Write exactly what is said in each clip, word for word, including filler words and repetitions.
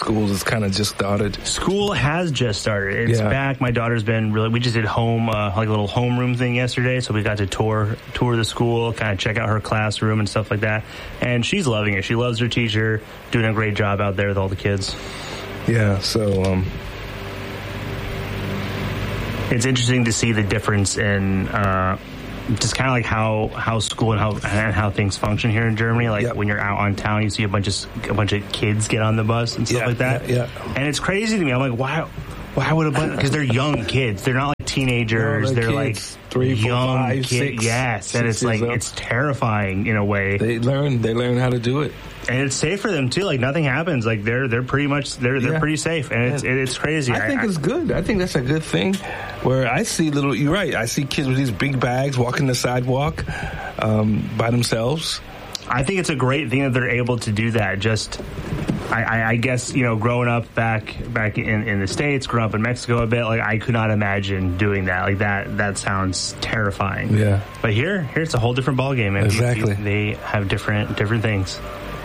school has kind of just started? School has just started. It's yeah. back. My daughter's been really, we just did home, uh, like a little homeroom thing yesterday. So we got to tour, tour the school, kind of check out her classroom and stuff like that. And she's loving it. She loves her teacher, doing a great job out there with all the kids. Yeah. So, um, it's interesting to see the difference in, uh, just kind of like how, how school and how and how things function here in Germany. Like yep. when you're out on town, you see a bunch of a bunch of kids get on the bus and stuff yeah, like that. Yeah, yeah. And it's crazy to me. I'm like, why? Why would a bunch? Because they're young kids. They're not like teenagers. No, they're they're kids, like three, four, young five, kids. six, yes, six and it's like old. It's terrifying in a way. They learn. They learn how to do it. And it's safe for them too. Like nothing happens. Like they're they're pretty much they're they're yeah. pretty safe, and it's it, it's crazy. I think I, it's good. I think that's a good thing. Where I see little, you're right. I see kids with these big bags walking the sidewalk um, by themselves. I think it's a great thing that they're able to do that. Just, I, I, I guess you know, growing up back back in, in the States, growing up in Mexico a bit, like I could not imagine doing that. Like that that sounds terrifying. Yeah. But here, here it's a whole different ballgame. Exactly. You, you, they have different different things.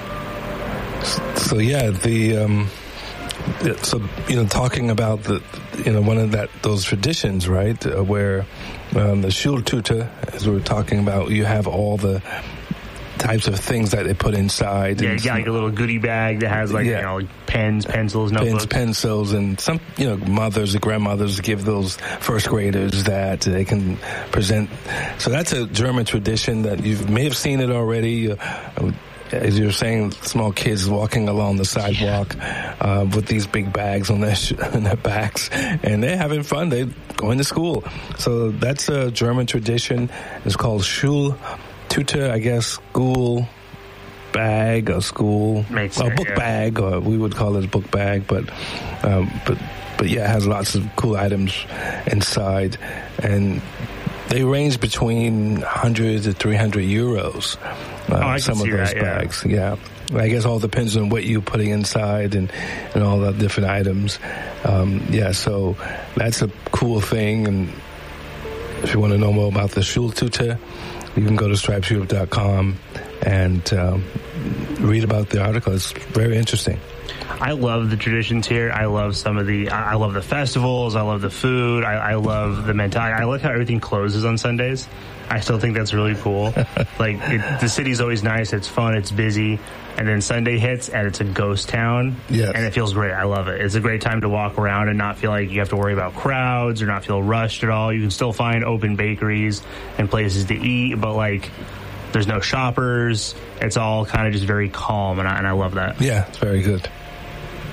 So yeah, the um, so you know, talking about the you know one of that those traditions, right, uh, where um, the Schultüte, as we were talking about, you have all the types of things that they put inside. Yeah, and you got like a little goodie bag that has like yeah. you know like pens, pencils, notebooks, pens, pencils, and some you know mothers or grandmothers give those first graders that they can present. So that's a German tradition that you may have seen it already. Uh, As you were saying, small kids walking along the sidewalk yeah. uh, with these big bags on their sh- on their backs, and they're having fun. They're going to school. So that's a German tradition. It's called Schultüte, I guess, school bag or school, Makes well, sense, book yeah. bag, or we would call it a book bag, but um, but but yeah, it has lots of cool items inside, and they range between one hundred to three hundred euros. Uh, oh, I some can of see those that, yeah. bags, yeah. I guess all depends on what you're putting inside and, and all the different items. Um, yeah, so that's a cool thing. And if you want to know more about the Schultüte, you can go to stripes europe dot com and um, read about the article. It's very interesting. I love the traditions here. I love some of the, I I love the festivals. I love the food. I, I love the mentality. I like how everything closes on Sundays. I still think that's really cool. Like, it, the city's always nice. It's fun. It's busy. And then Sunday hits, and it's a ghost town. Yes. And it feels great. I love it. It's a great time to walk around and not feel like you have to worry about crowds or not feel rushed at all. You can still find open bakeries and places to eat, but, like, there's no shoppers. It's all kind of just very calm, and I, and I love that. Yeah, it's very good.